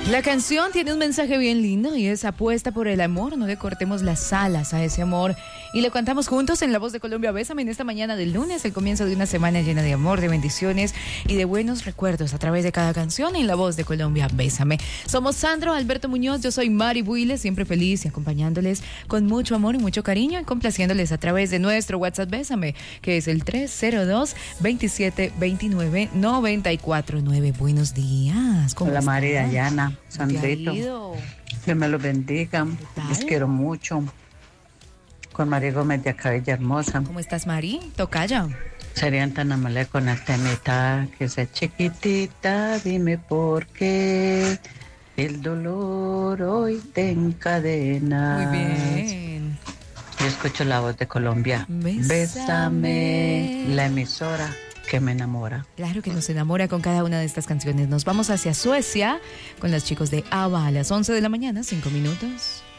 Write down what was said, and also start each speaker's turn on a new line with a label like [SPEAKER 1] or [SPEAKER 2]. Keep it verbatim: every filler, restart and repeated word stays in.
[SPEAKER 1] La canción tiene un mensaje bien lindo y es: apuesta por el amor, no le cortemos las alas a ese amor. Y lo cantamos juntos en La Voz de Colombia. Bésame en esta mañana del lunes, el comienzo de una semana llena de amor, de bendiciones y de buenos recuerdos a través de cada canción en La Voz de Colombia. Bésame. Somos Sandro Alberto Muñoz, yo soy Mari Builes, siempre feliz y acompañándoles con mucho amor y mucho cariño y complaciéndoles a través de nuestro WhatsApp Bésame, que es el tres cero dos, veintisiete veintinueve, noventa y cuatro nueve. Buenos días.
[SPEAKER 2] Hola María Dayana. Sandrito, Dios me los bendiga, les quiero mucho. Con María Gómez de Acabella Hermosa.
[SPEAKER 1] ¿Cómo estás, Mari? Tocaya.
[SPEAKER 2] Serían tan amables con el temita que sea chiquitita, dime por qué el dolor hoy te encadena.
[SPEAKER 1] Muy bien.
[SPEAKER 2] Yo escucho La Voz de Colombia.
[SPEAKER 1] Bésame.
[SPEAKER 2] Bésame, la emisora que me enamora.
[SPEAKER 1] Claro que nos enamora con cada una de estas canciones. Nos vamos hacia Suecia con los chicos de ABBA a las once de la mañana, cinco minutos.